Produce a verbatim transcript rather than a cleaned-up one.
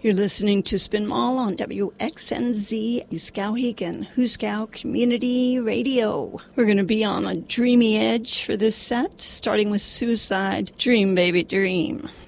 You're listening to Spin Mall on W X N Z, Skowhegan, Huskow Community Radio. We're going to be on a dreamy edge for this set, starting with Suicide, Dream Baby Dream.